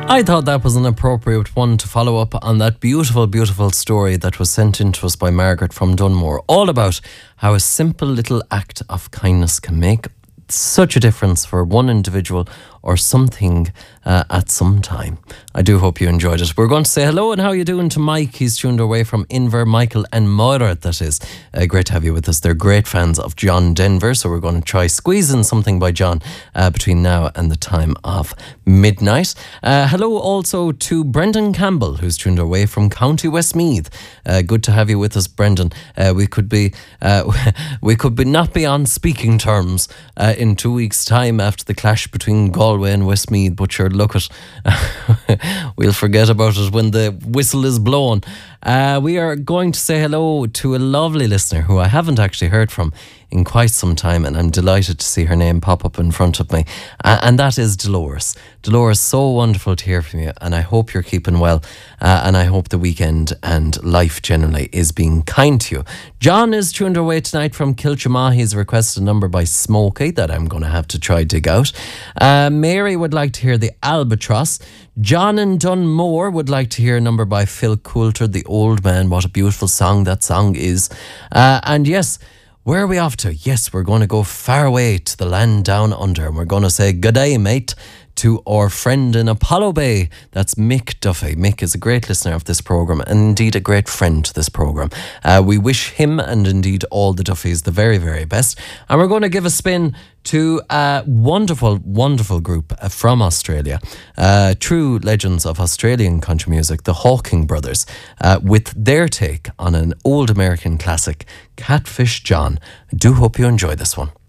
I thought that was an appropriate one to follow up on that beautiful, beautiful story that was sent in to us by Margaret from Dunmore, all about how a simple little act of kindness can make such a difference for one individual or something at some time. I do hope you enjoyed it. We're going to say hello and how you doing to Mike. He's tuned away from Inver, Michael and Moira, that is. Great to have you with us. They're great fans of John Denver, so we're going to try squeezing something by John between now and the time of midnight. Hello also to Brendan Campbell, who's tuned away from County Westmeath. Good to have you with us, Brendan. We could not be on speaking terms in 2 weeks' time after the clash between Galway and Westmeath, but sure, look it. We'll forget about it when the whistle is blown. We are going to say hello to a lovely listener who I haven't actually heard from in quite some time, and I'm delighted to see her name pop up in front of me, and that is Dolores. Dolores, so wonderful to hear from you, and I hope you're keeping well, and I hope the weekend and life generally is being kind to you. John is tuned away tonight from Kilchama. He's requested a number by Smokey that I'm going to have to try dig out. Mary would like to hear The Albatross. John in Dunmore would like to hear a number by Phil Coulter, The Old Man. What a beautiful song that song is. And yes, where are we off to? Yes, we're going to go far away to the land down under, and we're going to say good day, mate, to our friend in Apollo Bay. That's Mick Duffy. Mick is a great listener of this programme and indeed a great friend to this programme. We wish him and indeed all the Duffys the very, very best. And we're going to give a spin to a wonderful, wonderful group from Australia. True legends of Australian country music, the Hawking Brothers, with their take on an old American classic, Catfish John. I do hope you enjoy this one.